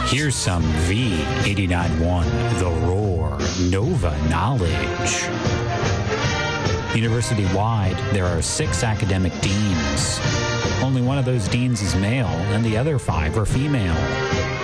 Here's some V89.1 The Roar Nova knowledge. University-wide, there are 6 academic deans. Only one of those deans is male, and the other 5 are female.